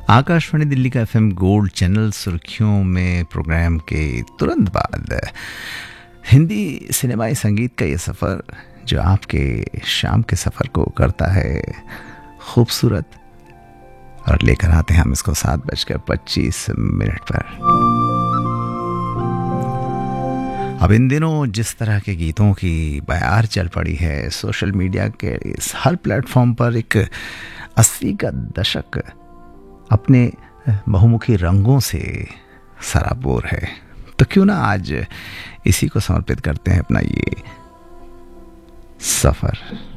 आकाशवाणी दिल्ली का FM gold channel सुर्खियों में प्रोग्राम के तुरंत बाद हिंदी सिनेमाई संगीत का ये सफ़र जो आपके शाम के सफ़र को करता है खूबसूरत, और लेकर आते हैं हम इसको 7:25 पर। अब इन दिनों जिस तरह के गीतों की बयार चल पड़ी है, सोशल मीडिया के इस हर प्लेटफॉर्म पर एक 80 का दशक अपने बहुमुखी रंगों से सराबोर है। तो क्यों ना आज इसी को समर्पित करते हैं अपना ये सफ़र।